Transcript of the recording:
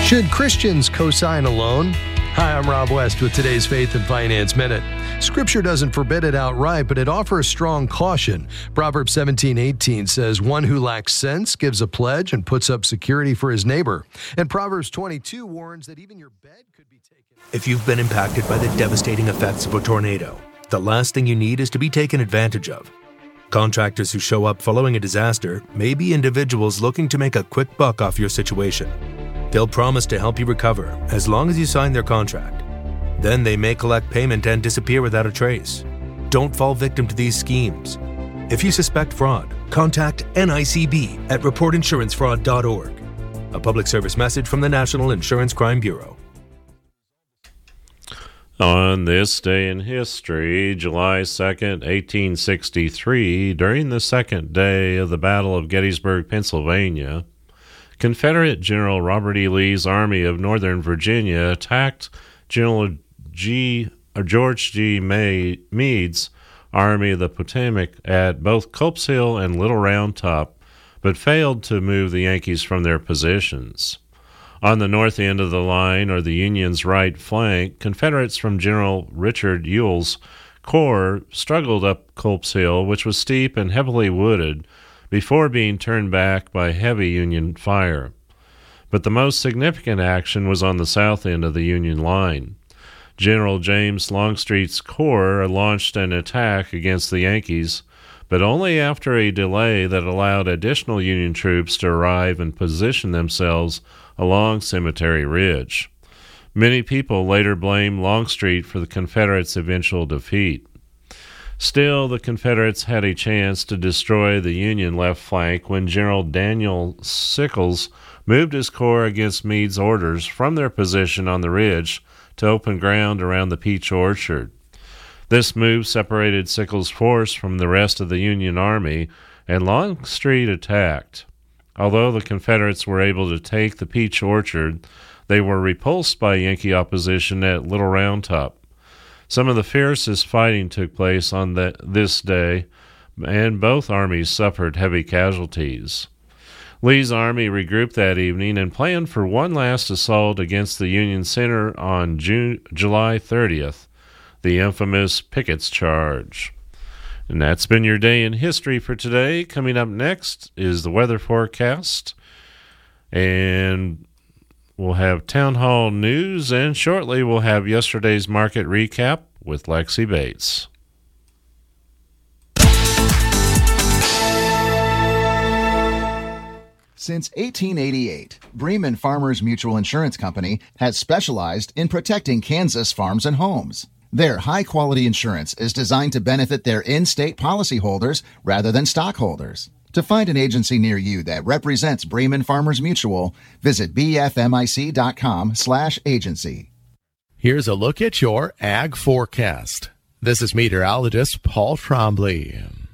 Should Christians co-sign a loan? Hi, I'm Rob West with today's Faith and Finance Minute. Scripture doesn't forbid it outright, but it offers strong caution. Proverbs 17:18 says, "One who lacks sense gives a pledge and puts up security for his neighbor." And Proverbs 22 warns that even your bed could be taken. If you've been impacted by the devastating effects of a tornado, the last thing you need is to be taken advantage of. Contractors who show up following a disaster may be individuals looking to make a quick buck off your situation. They'll promise to help you recover as long as you sign their contract. Then they may collect payment and disappear without a trace. Don't fall victim to these schemes. If you suspect fraud, contact NICB at reportinsurancefraud.org. A public service message from the National Insurance Crime Bureau. On this day in history, July 2nd, 1863, during the second day of the Battle of Gettysburg, Pennsylvania, Confederate General Robert E. Lee's Army of Northern Virginia attacked General George G. Meade's Army of the Potomac at both Culp's Hill and Little Round Top, but failed to move the Yankees from their positions. On the north end of the line, or the Union's right flank, Confederates from General Richard Ewell's corps struggled up Culp's Hill, which was steep and heavily wooded, before being turned back by heavy Union fire. But the most significant action was on the south end of the Union line. General James Longstreet's corps launched an attack against the Yankees, but only after a delay that allowed additional Union troops to arrive and position themselves along Cemetery Ridge. Many people later blamed Longstreet for the Confederates' eventual defeat. Still, the Confederates had a chance to destroy the Union left flank when General Daniel Sickles moved his corps against Meade's orders from their position on the ridge to open ground around the Peach Orchard. This move separated Sickles' force from the rest of the Union Army, and Longstreet attacked. Although the Confederates were able to take the Peach Orchard, they were repulsed by Yankee opposition at Little Round Top. Some of the fiercest fighting took place on this day, and both armies suffered heavy casualties. Lee's army regrouped that evening and planned for one last assault against the Union center on July 30th, the infamous Pickett's Charge. And that's been your day in history for today. Coming up next is the weather forecast, and we'll have Town Hall News, and shortly we'll have yesterday's market recap with Lexi Bates. Since 1888, Bremen Farmers Mutual Insurance Company has specialized in protecting Kansas farms and homes. Their high-quality insurance is designed to benefit their in-state policyholders rather than stockholders. To find an agency near you that represents Bremen Farmers Mutual, visit bfmic.com/agency. Here's a look at your ag forecast. This is meteorologist Paul Trombley.